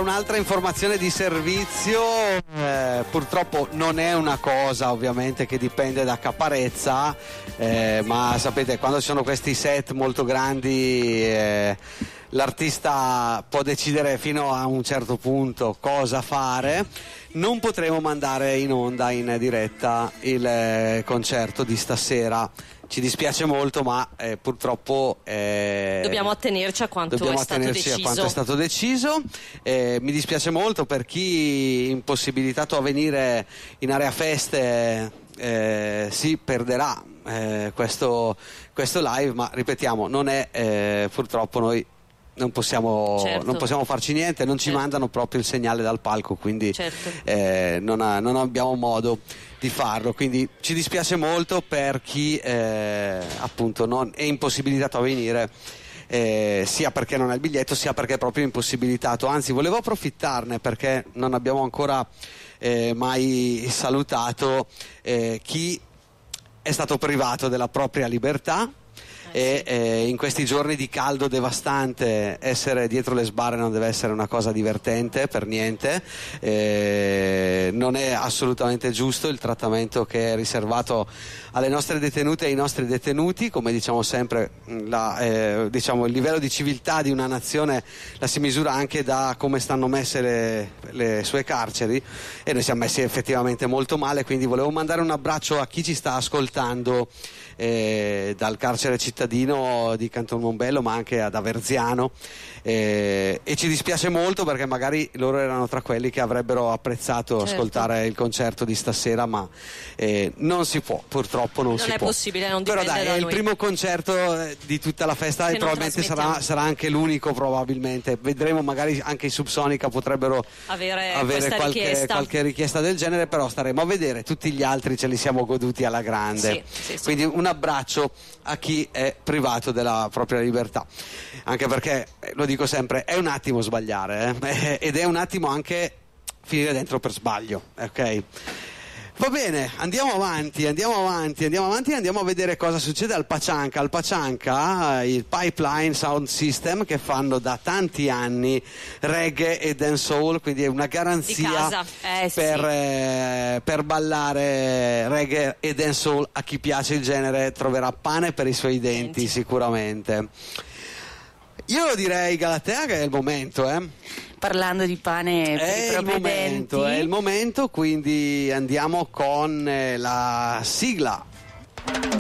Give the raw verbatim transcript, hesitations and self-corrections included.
un'altra informazione di servizio, eh, purtroppo non è una cosa ovviamente che dipende da Caparezza, eh, ma sapete, quando ci sono questi set molto grandi, eh, l'artista può decidere fino a un certo punto cosa fare. Non potremo mandare in onda in diretta il eh, concerto di stasera. Ci dispiace molto, ma eh, purtroppo eh, dobbiamo attenerci a quanto dobbiamo è stato attenerci deciso. a quanto è stato deciso. Eh, mi dispiace molto per chi impossibilitato a venire in area feste, eh, si perderà eh, questo, questo live, ma ripetiamo, non è eh, purtroppo noi non possiamo, certo. non possiamo farci niente, non ci certo. mandano proprio il segnale dal palco, quindi certo. eh, non, ha, non abbiamo modo di farlo, quindi ci dispiace molto per chi eh, appunto non è impossibilitato a venire, eh, sia perché non ha il biglietto sia perché è proprio impossibilitato. Anzi, volevo approfittarne perché non abbiamo ancora eh, mai salutato eh, chi è stato privato della propria libertà. E eh, in questi giorni di caldo devastante essere dietro le sbarre non deve essere una cosa divertente per niente, eh, non è assolutamente giusto il trattamento che è riservato alle nostre detenute e ai nostri detenuti. Come diciamo sempre, la, eh, diciamo, il livello di civiltà di una nazione la si misura anche da come stanno messe le, le sue carceri, e noi siamo messi effettivamente molto male, quindi volevo mandare un abbraccio a chi ci sta ascoltando Eh, dal carcere cittadino di Canton Mombello, ma anche ad Averziano, eh, e ci dispiace molto perché magari loro erano tra quelli che avrebbero apprezzato certo. ascoltare il concerto di stasera, ma eh, non si può, purtroppo non, non si è può. possibile, non Però dipende dai, da è noi. il primo concerto di tutta la festa che e probabilmente sarà, sarà anche l'unico, probabilmente vedremo, magari anche i Subsonica potrebbero avere, avere qualche richiesta. qualche richiesta del genere, però staremo a vedere. Tutti gli altri ce li siamo goduti alla grande, sì, sì, sì. quindi un abbraccio a chi è privato della propria libertà, anche perché, lo dico sempre, è un attimo sbagliare eh? ed è un attimo anche finire dentro per sbaglio, ok? Va bene, andiamo avanti, andiamo avanti, andiamo avanti e andiamo a vedere cosa succede al Pachanka. Al Pachanka, il Pipeline Sound System, che fanno da tanti anni reggae e dancehall, quindi è una garanzia eh, per, sì. eh, per ballare reggae e dancehall. A chi piace il genere troverà pane per i suoi denti, denti. Sicuramente. Io direi, Galatea, che è il momento, eh? Parlando di pane per è i propri il momento, denti. È il momento, quindi andiamo con eh, la sigla.